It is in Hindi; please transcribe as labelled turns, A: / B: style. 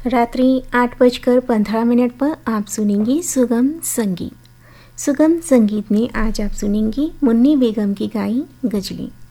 A: रात्रि 8:15 पर आप सुनेंगे सुगम संगीत। सुगम संगीत में आज आप सुनेंगी मुन्नी बेगम की गाई गजलें।